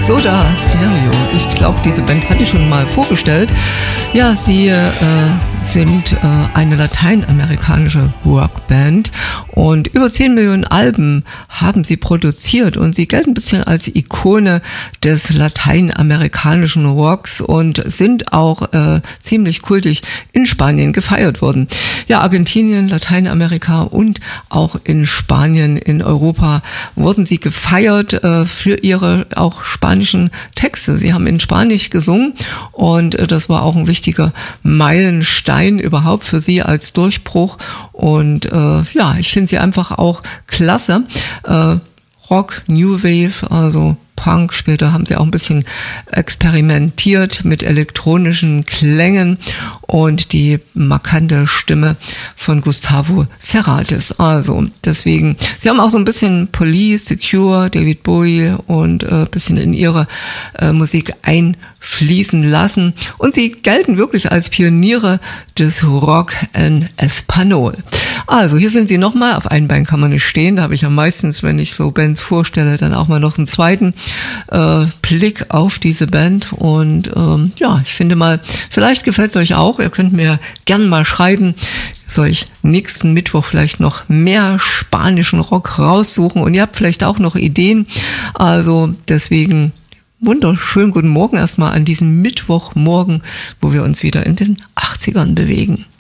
Soda Stereo. Ich glaube, diese Band hatte ich schon mal vorgestellt. Ja, sie sind eine lateinamerikanische Rockband und über 10 Millionen Alben haben sie produziert und sie gelten ein bisschen als Ikone des lateinamerikanischen Rocks und sind auch ziemlich kultig in Spanien gefeiert worden. Ja, Argentinien, Lateinamerika und auch in Spanien, in Europa wurden sie gefeiert für ihre auch spanischen Texte. Sie haben in Spanisch gesungen und das war auch ein wichtiger Meilenstein überhaupt für sie als Durchbruch. Und ja, ich finde sie einfach auch klasse. Rock, New Wave, also Punk. Später haben sie auch ein bisschen experimentiert mit elektronischen Klängen und die markante Stimme von Gustavo Cerati. Also deswegen, sie haben auch so ein bisschen Police, The Cure, David Bowie und ein bisschen in ihre Musik einfließen lassen. Und sie gelten wirklich als Pioniere des Rock en Español. Also hier sind sie nochmal, auf einem Bein kann man nicht stehen, da habe ich ja meistens, wenn ich so Bands vorstelle, dann auch mal noch einen zweiten Blick auf diese Band und ja, ich finde mal, vielleicht gefällt es euch auch, ihr könnt mir gerne mal schreiben, soll ich nächsten Mittwoch vielleicht noch mehr spanischen Rock raussuchen und ihr habt vielleicht auch noch Ideen, also deswegen wunderschönen guten Morgen erstmal an diesem Mittwochmorgen, wo wir uns wieder in den 80ern bewegen.